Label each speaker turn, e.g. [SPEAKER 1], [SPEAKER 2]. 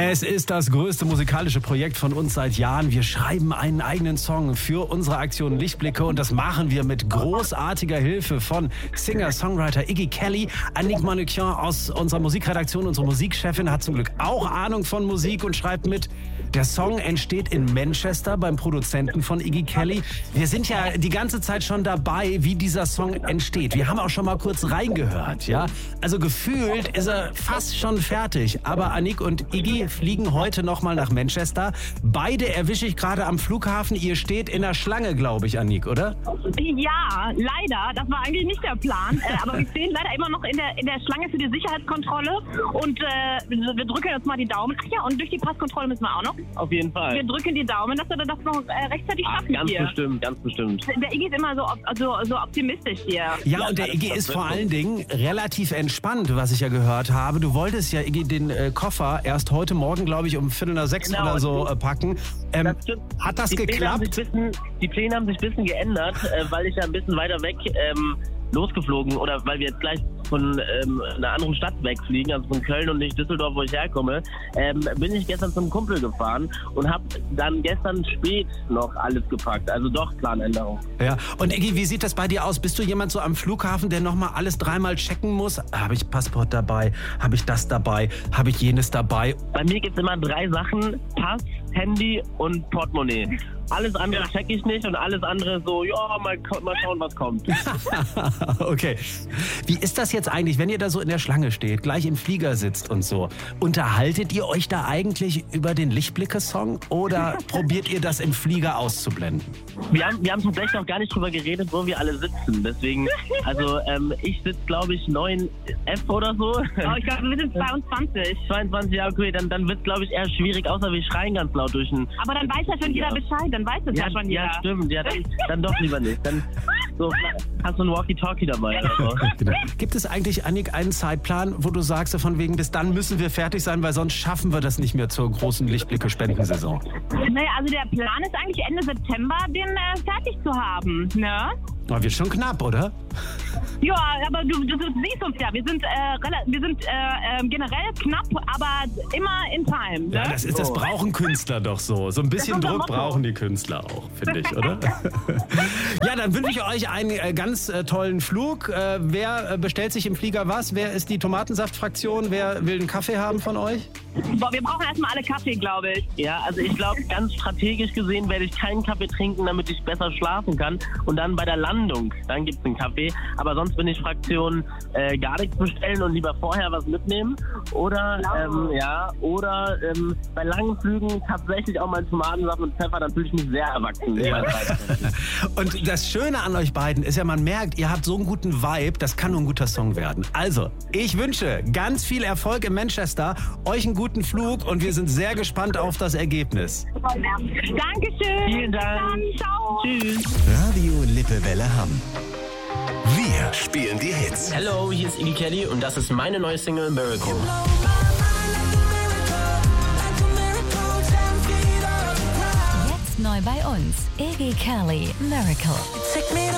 [SPEAKER 1] Es ist das größte musikalische Projekt von uns seit Jahren. Wir schreiben einen eigenen Song für unsere Aktion Lichtblicke und das machen wir mit großartiger Hilfe von Singer-Songwriter Iggy Kelly. Annick Manoukian aus unserer Musikredaktion, unsere Musikchefin, hat zum Glück auch Ahnung von Musik und schreibt mit. Der Song entsteht in Manchester beim Produzenten von Iggy Kelly. Wir sind ja die ganze Zeit schon dabei, wie dieser Song entsteht. Wir haben auch schon mal kurz reingehört, ja. Also gefühlt ist er fast schon fertig. Aber Annick und Iggy fliegen heute noch mal nach Manchester. Beide erwische ich gerade am Flughafen. Ihr steht in der Schlange, glaube ich, Annick, oder?
[SPEAKER 2] Ja, leider. Das war eigentlich nicht der Plan. Aber wir stehen leider immer noch in der Schlange für die Sicherheitskontrolle. Und wir drücken jetzt mal die Daumen. Ach ja, und durch die Passkontrolle müssen wir auch noch.
[SPEAKER 3] Auf jeden Fall.
[SPEAKER 2] Wir drücken die Daumen, dass wir das noch rechtzeitig schaffen
[SPEAKER 3] ganz
[SPEAKER 2] hier.
[SPEAKER 3] Ganz bestimmt.
[SPEAKER 2] Der Iggy ist immer so optimistisch hier.
[SPEAKER 1] Ja, und der Iggy ist vor allen Dingen relativ entspannt, was ich ja gehört habe. Du wolltest ja, Iggy, den Koffer erst heute Morgen, glaube ich, um 5:45 oder so packen.
[SPEAKER 3] Das stimmt.
[SPEAKER 1] Hat das geklappt?
[SPEAKER 3] Die Pläne haben sich ein bisschen geändert, weil ich ja ein bisschen weiter weg losgeflogen oder weil wir jetzt gleich von einer anderen Stadt wegfliegen, also von Köln und nicht Düsseldorf, wo ich herkomme, bin ich gestern zum Kumpel gefahren und habe dann gestern spät noch alles gepackt. Also doch Planänderung.
[SPEAKER 1] Ja, und Iggy, wie sieht das bei dir aus? Bist du jemand so am Flughafen, der nochmal alles dreimal checken muss? Habe ich Passport dabei? Habe ich das dabei? Habe ich jenes dabei?
[SPEAKER 3] Bei mir gibt es immer 3 Sachen: Pass, Handy und Portemonnaie. Alles andere checke ich nicht und alles andere so, ja, mal schauen, was kommt.
[SPEAKER 1] Okay. Wie ist das jetzt eigentlich, wenn ihr da so in der Schlange steht, gleich im Flieger sitzt und so? Unterhaltet ihr euch da eigentlich über den Lichtblicke-Song oder probiert ihr das im Flieger auszublenden?
[SPEAKER 3] Wir haben tatsächlich noch gar nicht drüber geredet, wo wir alle sitzen. Deswegen, also ich sitze, glaube ich, 9F oder so.
[SPEAKER 2] Oh, ich glaube, wir sind 22.
[SPEAKER 3] 22, ja, okay, dann wird es, glaube ich, eher schwierig, außer wir schreien ganz laut durch den...
[SPEAKER 2] Aber dann weiß ja schon jeder Bescheid, dann weiß es ja schon jeder.
[SPEAKER 3] Ja, stimmt, ja, dann doch lieber nicht. Dann so, hast du ein Walkie-Talkie dabei oder so.
[SPEAKER 1] Genau. Gibt es eigentlich, Annick, einen Zeitplan, wo du sagst, von wegen, bis dann müssen wir fertig sein, weil sonst schaffen wir das nicht mehr zur großen Lichtblicke-Spendensaison?
[SPEAKER 2] Naja, also der Plan ist eigentlich Ende September, den fertig zu haben, ne?
[SPEAKER 1] Aber wird schon knapp, oder?
[SPEAKER 2] Ja, aber du siehst uns ja, wir sind generell knapp, aber immer in time. Ne?
[SPEAKER 1] Ja, das brauchen Künstler doch so. So ein bisschen Druck brauchen die Künstler auch, finde ich, oder? Ja, dann wünsche ich euch einen ganz tollen Flug. Wer bestellt sich im Flieger was? Wer ist die Tomatensaftfraktion? Wer will einen Kaffee haben von euch?
[SPEAKER 2] Boah, wir brauchen erstmal alle Kaffee, glaube ich.
[SPEAKER 3] Ja, also ich glaube, ganz strategisch gesehen werde ich keinen Kaffee trinken, damit ich besser schlafen kann. Und dann bei der Landung, dann gibt es einen Kaffee. Aber sonst bin ich Fraktion gar nichts bestellen und lieber vorher was mitnehmen. Oder bei langen Flügen tatsächlich auch mal Tomatensaft und Pfeffer, dann fühle ich mich sehr erwachsen.
[SPEAKER 1] Ja. Und das Schöne an euch beiden ist ja, man merkt, ihr habt so einen guten Vibe, das kann nur ein guter Song werden. Also, ich wünsche ganz viel Erfolg in Manchester, euch einen guten Flug und wir sind sehr gespannt auf das Ergebnis.
[SPEAKER 2] Dankeschön.
[SPEAKER 3] Vielen Dank.
[SPEAKER 2] Dann, ciao.
[SPEAKER 3] Tschüss.
[SPEAKER 4] Radio Lippewelle Hamm. Wir spielen die Hits.
[SPEAKER 3] Hello, hier ist Iggy Kelly und das ist meine neue Single Miracle.
[SPEAKER 5] Jetzt neu bei uns, Iggy Kelly, Miracle.